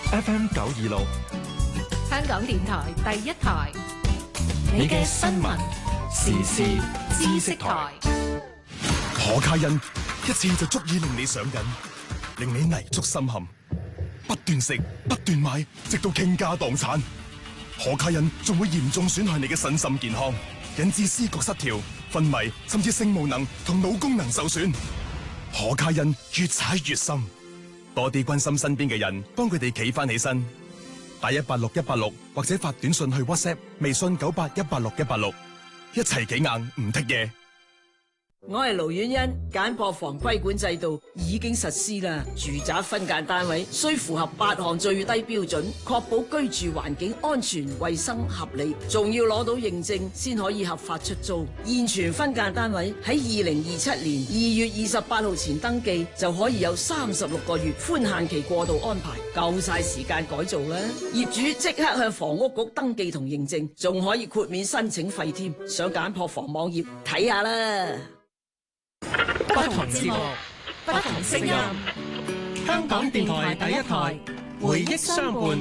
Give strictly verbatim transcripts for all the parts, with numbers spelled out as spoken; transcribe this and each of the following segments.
F M 九二六， 香港電台第一台， 你嘅新聞時事知識台。 可卡因一次就足以令你上癮，令你泥足深陷，不斷食不斷買，直到傾家蕩產。可卡因仲會嚴重損害你嘅身心健康，引致思覺失調、昏迷，甚至性無能同腦功能受損。可卡因越踩越深，多啲關心身邊嘅人，幫佢哋企翻起身。打一八六一八六或者發短信去 WhatsApp、微信九八一八六一八六，一齊企硬唔剔嘢。 我係盧婉欣，簡樸房規管制度已經實施啦。住宅分間單位需符合八項最低標準，確保居住環境安全、衛生、合理，仲要攞到認證先可以合法出租。現存分間單位喺二零二七年二月二十八號前登記，就可以有三十六個月寬限期過渡安排，夠晒時間改造啦。業主即刻向房屋局登記同認證，仲可以豁免申請費添。上簡樸房網頁睇下啦。 不同節目，不同聲音。香港電台第一台，回憶相伴。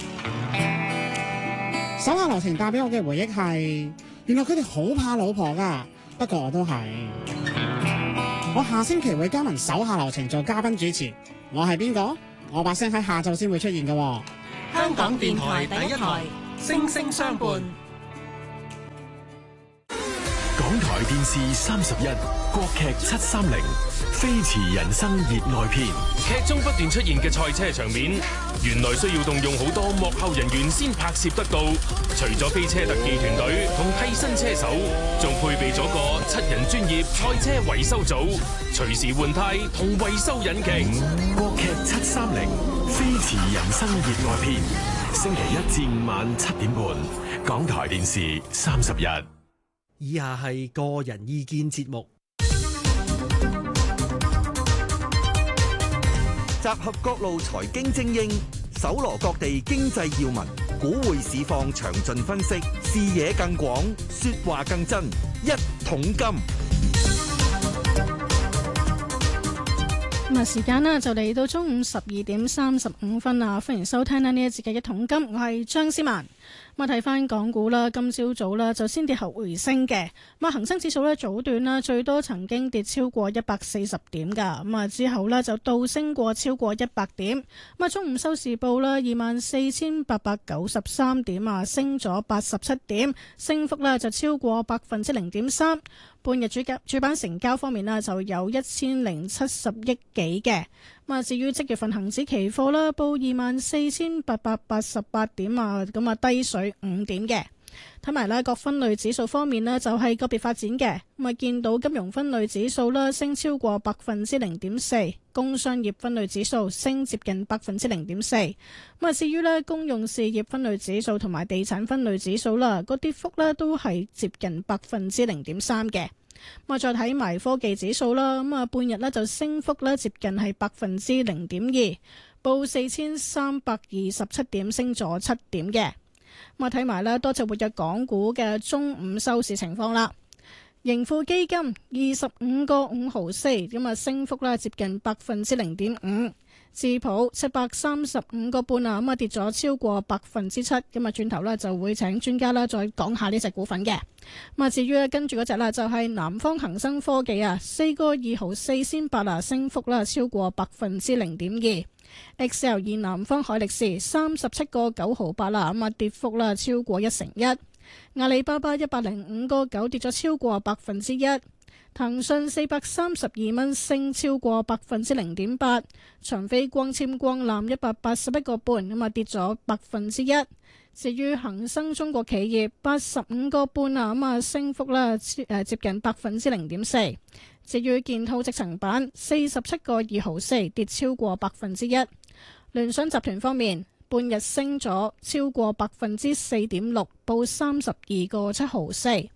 手下留情帶俾我嘅回憶係，原來佢哋好怕老婆噶，不過我都係。我下星期會加盟手下留情做嘉賓主持，我係邊個？我把聲喺下晝先會出現噶。 香港電台第一台，聲聲相伴。 港台電視三十一，國劇七三零，飛馳人生熱愛篇。 劇中不斷出現嘅賽車場面，原來需要動用好多幕後人員先拍攝得到。除咗飛車特技團隊同替身車手，仲配備咗個七人專業賽車維修組，隨時換胎同維修引擎。 國劇七三零，飛馳人生熱愛篇，星期一至五晚七點半，港台電視三十一。 以下係個人意見節目， 集合各路財經精英，搜羅各地經濟要聞，股匯市況詳盡分析，視野更廣，說話更真，一桶金。 咁啊，時間啦就嚟到中午十二點三十五分啦，歡迎收聽呢呢一節嘅一桶金，我係張思曼。咁啊，睇翻港股啦，今朝早啦就先跌後回升嘅。咁啊，恒生指數咧早段啦最多曾經跌超過一百四十點噶，咁啊之後咧就倒升過超過一百點。咁啊，中午收市報啦二萬四千八百九十三點啊，升咗八十七點，升幅咧就超過百分之零點三。半日主主板成交方面啦，就有一千零七十億幾嘅。咁啊，至於即月份恒指期貨啦，報二萬四千八百八十八點啊，咁啊低水五點嘅。睇埋咧各分類指數方面呢，就係個別發展嘅。咁啊，見到金融分類指數啦升超過百分之零點四，工商業分類指數升接近百分之零點四。咁啊，至於咧公用事業分類指數同埋地產分類指數啦，個跌幅咧都係接近百分之零點三嘅。咁啊，再睇埋科技指數啦，咁啊半日咧就升幅咧接近係百分之零點二，報四千三百二十七點，升咗七點嘅。咁啊，睇埋咧多隻活躍港股嘅中午收市情況啦。盈富基金二十五個五毫四，咁啊升幅咧接近百分之零點五。智普七百三十五個半啊，咁啊跌咗超過百分之七。咁啊轉頭咧就會請專家啦再講下呢隻股份嘅。咁啊至於咧跟住嗰隻啦就係南方恒生科技啊，四個二毫四仙八啊，升幅啦超過百分之零點二。X L 二南方海力士三十七個九毫八啦，咁啊跌幅啦超過一成一。阿里巴巴一百零五個九跌咗超過百分之一。騰訊四百三十二蚊升超過百分之零點八。長飛光纖光纜一百八十一個半，咁啊跌咗百分之一。至於恒生中國企業八十五個半啊，咁啊升幅啦誒接近百分之零點四。至於建滔積層板四十七個二毫四跌超過百分之一。聯想集團方面，半日升咗超過百分之四點六，報三十二個七毫四。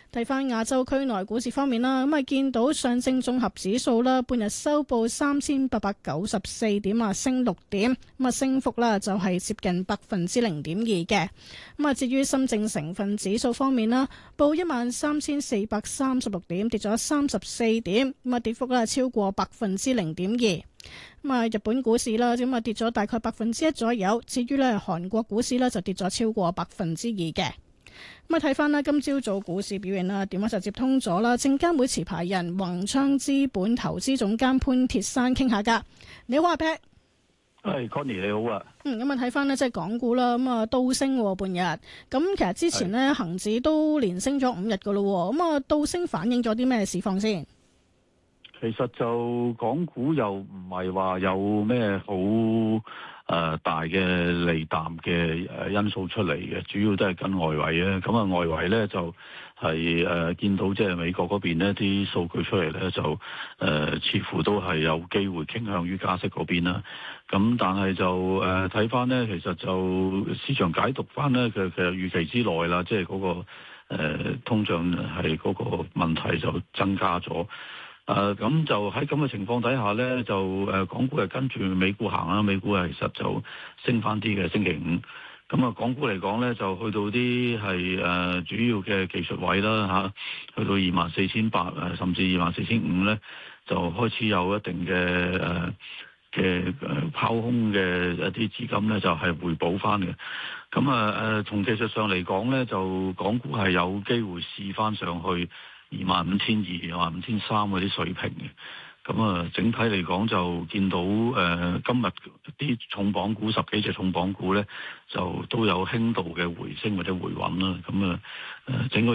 睇翻亞洲區內股市方面啦，咁啊見到上證綜合指數啦，半日收報三千八百九十四點啊，升六點，咁啊升幅啦就係接近百分之零點二嘅。咁啊至於深證成分指數方面啦，報一萬三千四百三十六點，跌咗三十四點，咁啊跌幅啦超過百分之零點二。咁啊日本股市啦，咁啊跌咗大概百分之一左右。至於咧韓國股市咧就跌咗超過百分之二嘅。咁啊睇翻啦，今朝早股市表現啦，電話就接通咗啦。證監會持牌人宏昌資本投資總監潘鐵珊傾下㗎。你好阿 Pat， 係 Connie 你好啊。 嗯，咁啊睇翻呢，即係港股啦，咁啊都升半日。咁其實之前呢，恒指都連升咗五日噶咯。咁啊倒升反映咗啲咩市況先？ 其實就港股又唔係話有咩好誒大嘅利淡嘅誒因素出嚟嘅，主要都係跟外圍啊。咁啊外圍咧就係誒見到即係美國嗰邊呢啲數據出嚟咧，就誒、呃、似乎都係有機會傾向於加息嗰邊啦。咁但係就誒睇翻咧，其實就市場解讀翻咧，其實其實預期之內啦，即係嗰個誒、呃、通脹係嗰個問題就增加咗。誒咁、呃、就喺咁嘅情況底下咧，就誒、呃、港股係跟住美股行啦，美股係其實就升翻啲嘅星期五。咁啊，港股嚟講咧，就去到啲係誒主要嘅技術位啦嚇、啊，去到二萬四千八誒，甚至二萬四千五咧，就開始有一定嘅誒嘅誒拋空嘅一啲資金咧，就係、是、回補翻嘅。咁啊誒，從技術上嚟講咧，就港股係有機會試翻上去二萬五千二、二萬五千三嗰啲水平嘅。咁啊，整體嚟講就見到誒、呃、今日啲重磅股十幾隻重磅股咧，就都有輕度嘅回升或者回穩啦。咁啊誒整個